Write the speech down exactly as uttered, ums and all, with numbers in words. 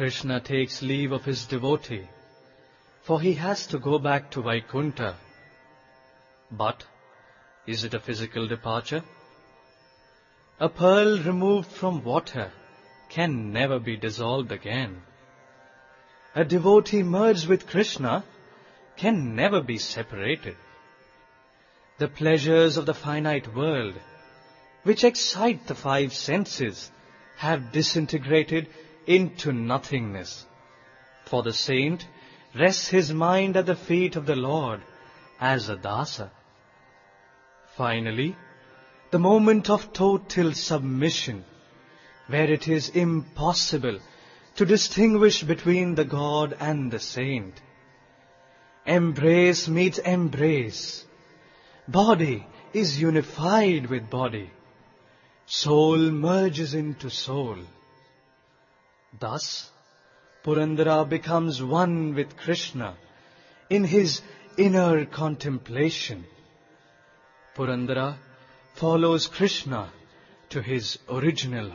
Krishna takes leave of his devotee, for he has to go back to Vaikunta. But is it a physical departure? A pearl removed from water can never be dissolved again. A devotee merged with Krishna can never be separated. The pleasures of the finite world, which excite the five senses, have disintegrated into nothingness. For the saint rests his mind at the feet of the Lord as a dasa. Finally, the moment of total submission, where it is impossible to distinguish between the God and the saint. Embrace meets embrace. Body is unified with body. Soul merges into soul. Thus, Purandara becomes one with Krishna in his inner contemplation. Purandara follows Krishna to his original